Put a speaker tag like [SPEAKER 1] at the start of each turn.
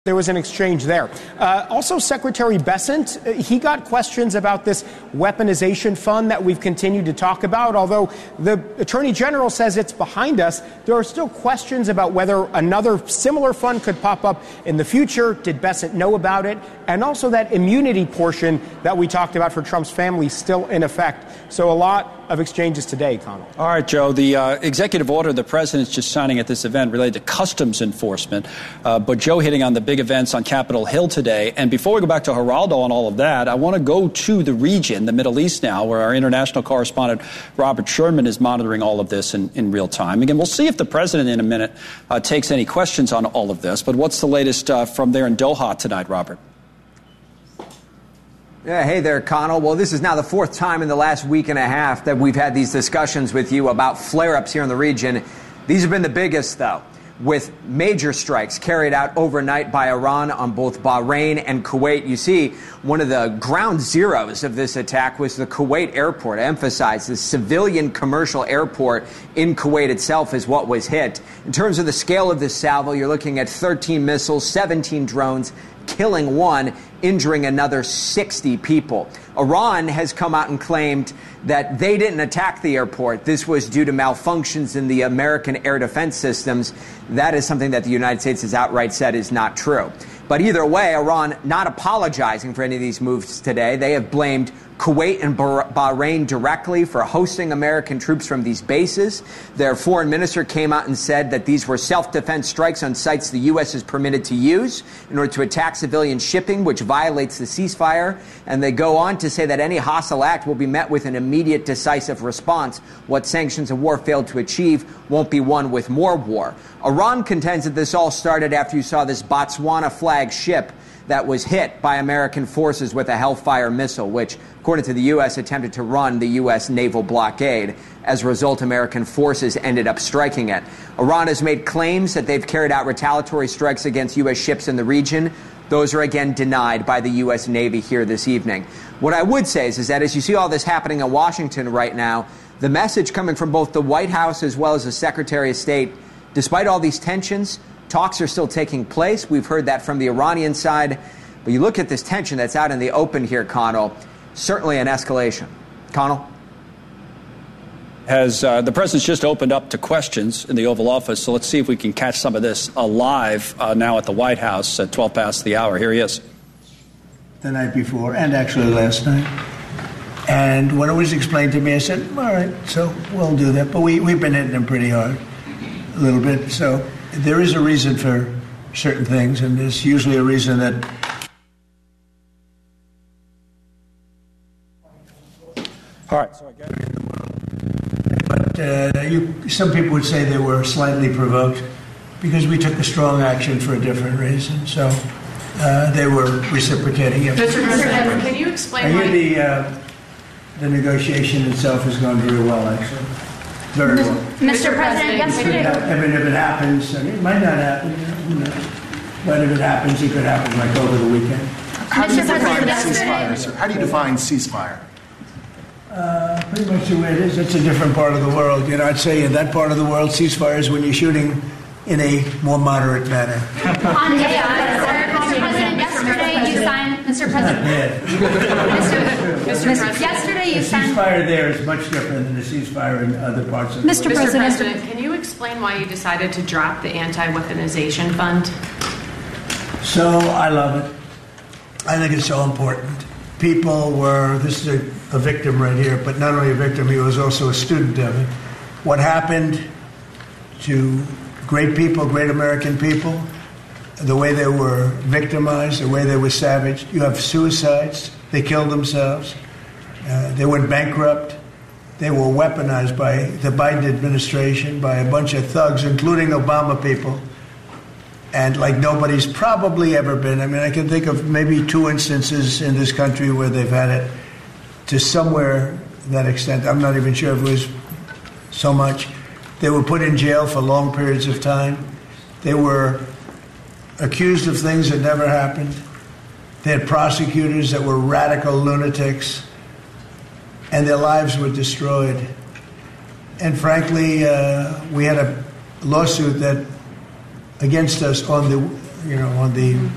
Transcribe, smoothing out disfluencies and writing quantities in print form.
[SPEAKER 1] There was an exchange there. Also, Secretary Bessent, he got questions about this weaponization fund that we've continued to talk about. Although the Attorney General says it's behind us, there are still questions about whether another similar fund could pop up in the future. Did Bessent know about it? And also that immunity portion that we talked about for Trump's family still in effect. So a lot of exchanges today, Connell.
[SPEAKER 2] All right, Joe. The executive order the president's just signing at this event related to customs enforcement. But Joe hitting on the big events on Capitol Hill today. And before we go back to Geraldo and all of that, I want to go to the region, the Middle East now, where our international correspondent Robert Sherman is monitoring all of this in real time. Again, we'll see if the president in a minute takes any questions on all of this. But what's the latest from there in Doha tonight, Robert?
[SPEAKER 3] Yeah, hey there, Connell. Well, this is now the fourth time in the last week and a half that we've had these discussions with you about flare-ups here in the region. These have been the biggest, though, with major strikes carried out overnight by Iran on both Bahrain and Kuwait. You see, one of the ground zeros of this attack was the Kuwait airport. I emphasize the civilian commercial airport in Kuwait itself is what was hit. In terms of the scale of this salvo, you're looking at 13 missiles, 17 drones, killing one, injuring another 60 people. Iran has come out and claimed that they didn't attack the airport. This was due to malfunctions in the American air defense systems. That is something that the United States has outright said is not true. But either way, Iran not apologizing for any of these moves today. They have blamed Kuwait and Bahrain directly for hosting American troops from these bases. Their foreign minister came out and said that these were self-defense strikes on sites the U.S. is permitted to use in order to attack civilian shipping, which violates the ceasefire. And they go on to say that any hostile act will be met with an immediate, decisive response. What sanctions of war failed to achieve won't be won with more war. Iran contends that this all started after you saw this Botswana flag ship that was hit by American forces with a Hellfire missile, which, according to the U.S., attempted to run the U.S. naval blockade. As a result, American forces ended up striking it. Iran has made claims that they've carried out retaliatory strikes against U.S. ships in the region. Those are again denied by the U.S. Navy here this evening. What I would say is that as you see all this happening in Washington right now, the message coming from both the White House as well as the Secretary of State, despite all these tensions, talks are still taking place. We've heard that from the Iranian side. But you look at this tension that's out in the open here, Connell, certainly an escalation. Connell?
[SPEAKER 2] Has the president's just opened up to questions in the Oval Office, so let's see if we can catch some of this alive now at the White House at 12 past the hour. Here he is.
[SPEAKER 4] The night before, and actually last night. And when it was explained to me, I said, all right, so we'll do that. But we've been hitting them pretty hard, a little bit. So there is a reason for certain things, and there's usually a reason that...
[SPEAKER 2] All right. So I get it.
[SPEAKER 4] But some people would say they were slightly provoked because we took a strong action for a different reason. So they were reciprocating it.
[SPEAKER 5] Mr. President, can you explain
[SPEAKER 4] I hear the negotiation itself has gone very well, actually. Very well.
[SPEAKER 5] Mr. President, yesterday...
[SPEAKER 4] I mean, if it happens, I mean, it might not happen, who knows. But if it happens, it could happen like over the weekend.
[SPEAKER 6] How do you define ceasefire, sir? How do you define ceasefire?
[SPEAKER 4] Pretty much the way it is. It's a different part of the world. You know, I'd say in that part of the world, ceasefire is when you're shooting in a more moderate manner.
[SPEAKER 5] On Mr. President, yesterday you signed... Mr. President... Mr. President, yesterday you signed...
[SPEAKER 4] The ceasefire there is much different than the ceasefire in other parts of the world.
[SPEAKER 5] Mr. President, can you explain why you decided to drop the anti-weaponization fund?
[SPEAKER 4] So, I love it. I think it's so important. People were... This is a victim right here, but not only a victim, he was also a student of it. What happened to great people, great American people, the way they were victimized, the way they were savaged. You have suicides. They killed themselves. They went bankrupt. They were weaponized by the Biden administration, by a bunch of thugs, including Obama people, and like nobody's probably ever been. I mean, I can think of maybe 2 instances in this country where they've had it to somewhere that extent. I'm not even sure if it was so much. They were put in jail for long periods of time. They were accused of things that never happened. They had prosecutors that were radical lunatics, and their lives were destroyed. And frankly, we had a lawsuit that against us on the